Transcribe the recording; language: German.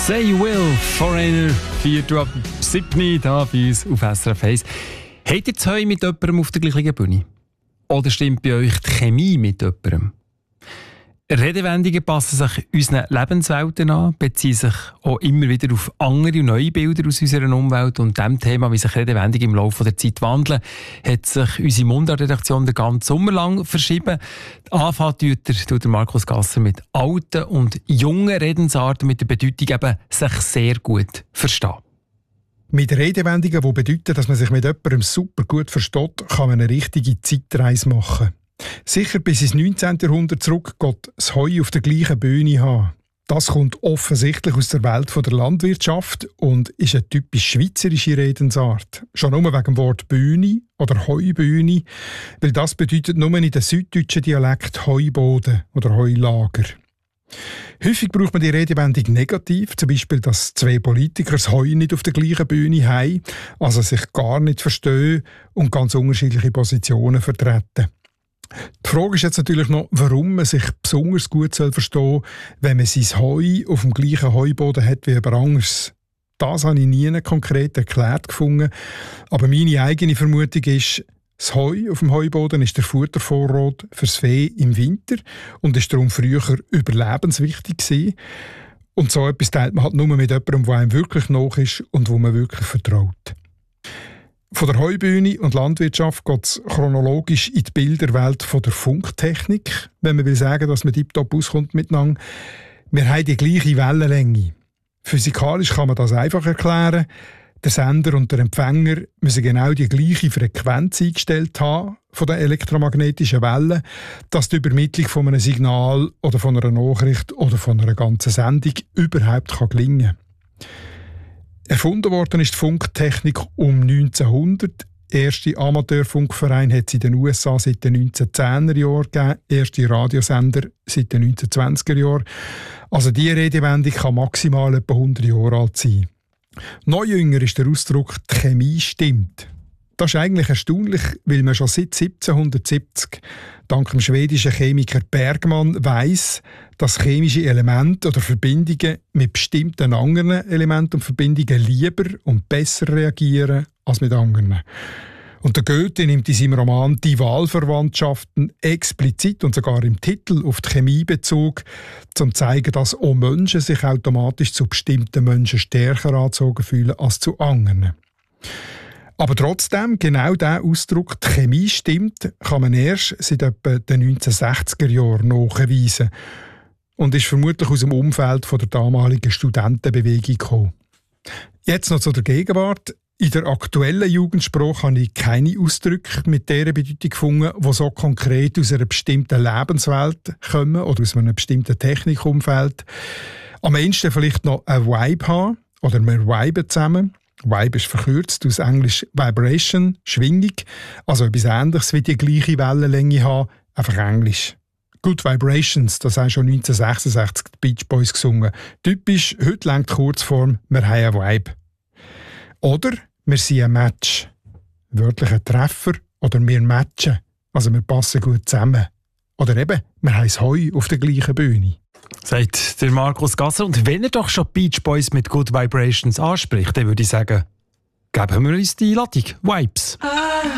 Say You Will, Foreigner, 4 ab 7 da bei uns auf SRF 1. Habt ihr zwei mit jemandem auf der gleichen Bühne? Oder stimmt bei euch die Chemie mit jemandem? Redewendungen passen sich unseren Lebenswelten an, beziehen sich auch immer wieder auf andere und neue Bilder aus unserer Umwelt. Und dem Thema, wie sich Redewendungen im Laufe der Zeit wandeln, hat sich unsere Mundart-Redaktion den ganzen Sommer lang verschieben. Anfangen tut der Markus Gasser mit alten und jungen Redensarten mit der Bedeutung eben sich sehr gut verstehen. Mit Redewendungen, die bedeuten, dass man sich mit jemandem super gut versteht, kann man eine richtige Zeitreise machen. Sicher bis ins 19. Jahrhundert zurück geht das Heu auf der gleichen Bühne haben. Das kommt offensichtlich aus der Welt der Landwirtschaft und ist eine typisch schweizerische Redensart. Schon nur wegen dem Wort Bühne oder Heubühne, weil das bedeutet nur in den süddeutschen Dialekt Heuboden oder Heulager. Häufig braucht man die Redewendung negativ, zum Beispiel, dass zwei Politiker das Heu nicht auf der gleichen Bühne haben, also sich gar nicht verstehen und ganz unterschiedliche Positionen vertreten. Die Frage ist jetzt natürlich noch, warum man sich besonders gut verstehen soll, wenn man sein Heu auf dem gleichen Heuboden hat wie jemand anderes. Das habe ich nie konkret erklärt gefunden, aber meine eigene Vermutung ist, das Heu auf dem Heuboden ist der Futtervorrat fürs Vieh im Winter und ist darum früher überlebenswichtig gewesen. Und so etwas teilt man halt nur mit jemandem, der einem wirklich nach ist und wo man wirklich vertraut. Von der Heubühne und Landwirtschaft geht es chronologisch in die Bilderwelt von der Funktechnik, wenn man will sagen, dass man tiptop auskommt miteinander. Wir haben die gleiche Wellenlänge. Physikalisch kann man das einfach erklären. Der Sender und der Empfänger müssen genau die gleiche Frequenz eingestellt haben von den elektromagnetischen Wellen, dass die Übermittlung von einem Signal oder von einer Nachricht oder von einer ganzen Sendung überhaupt gelingen kann. Erfunden worden ist die Funktechnik um 1900. Der erste Amateurfunkverein hat es in den USA seit den 1910er Jahren gegeben, erste Radiosender seit den 1920er Jahren. Also diese Redewendung kann maximal etwa 100 Jahre alt sein. Noch jünger ist der Ausdruck «die Chemie stimmt». Das ist eigentlich erstaunlich, weil man schon seit 1770 dank dem schwedischen Chemiker Bergman weiss, dass chemische Elemente oder Verbindungen mit bestimmten anderen Elementen und Verbindungen lieber und besser reagieren als mit anderen. Und der Goethe nimmt in seinem Roman «Die Wahlverwandtschaften» explizit und sogar im Titel auf die Chemie Bezug, um zu zeigen, dass auch Menschen sich automatisch zu bestimmten Menschen stärker angezogen fühlen als zu anderen. Aber trotzdem, genau dieser Ausdruck, die Chemie stimmt, kann man erst seit etwa den 1960er Jahren nachweisen und ist vermutlich aus dem Umfeld von der damaligen Studentenbewegung gekommen. Jetzt noch zu der Gegenwart. In der aktuellen Jugendsprache habe ich keine Ausdrücke mit dieser Bedeutung gefunden, die so konkret aus einer bestimmten Lebenswelt kommen oder aus einem bestimmten Technikumfeld. Am ehesten vielleicht noch ein Vibe haben oder wir viben zusammen. Vibe ist verkürzt aus Englisch Vibration, Schwingung, also etwas Ähnliches wie die gleiche Wellenlänge haben, einfach Englisch. Good Vibrations, das haben schon 1966 die Beach Boys gesungen. Typisch, heute lenkt die Kurzform, wir haben ein Vibe. Oder wir sind ein Match. Wörtlich ein Treffer oder wir matchen, also wir passen gut zusammen. Oder eben, wir haben das Heu auf der gleichen Bühne. Sagt der Markus Gasser. Und wenn er doch schon Beach Boys mit Good Vibrations anspricht, dann würde ich sagen, geben wir uns die Einladung. Vibes.